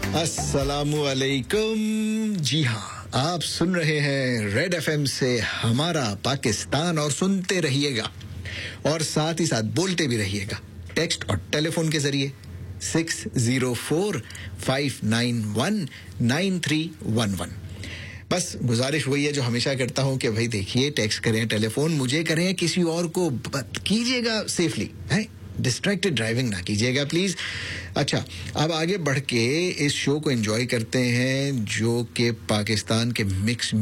अस्सलामु अलैकुम। जी हाँ, आप सुन रहे हैं रेड एफएम से हमारा पाकिस्तान और सुनते रहिएगा और साथ ही साथ बोलते भी रहिएगा टेक्स्ट और टेलीफोन के जरिए 604-591-9311। बस गुजारिश वही है जो हमेशा करता हूं कि भाई देखिए, टेक्स्ट करें, टेलीफोन मुझे करें, किसी और को कीजिएगा सेफली, है डिस्ट्रैक्टेड ड्राइविंग ना कीजिएगा प्लीज। अच्छा, अब आगे बढ़ के इस शो को एंजॉय करते हैं जो कि पाकिस्तान के मिक्स